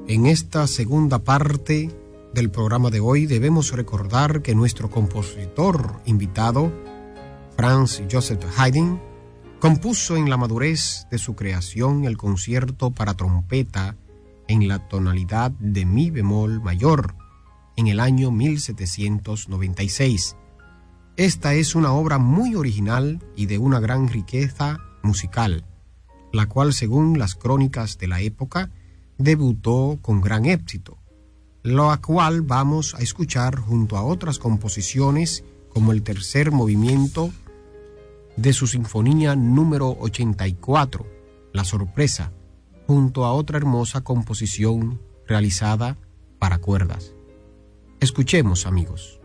En esta segunda parte del programa de hoy debemos recordar que nuestro compositor invitado, Franz Joseph Haydn, compuso en la madurez de su creación el concierto para trompeta en la tonalidad de mi bemol mayor en el año 1796. Esta es una obra muy original y de una gran riqueza musical, la cual, según las crónicas de la época, debutó con gran éxito, la cual vamos a escuchar junto a otras composiciones como el tercer movimiento de su sinfonía número 84, La Sorpresa, junto a otra hermosa composición realizada para cuerdas. Escuchemos, amigos.